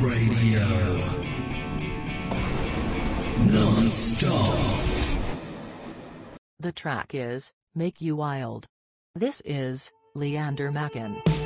Radio. Non-stop. The track is Make You Wild. This is Leander Macken.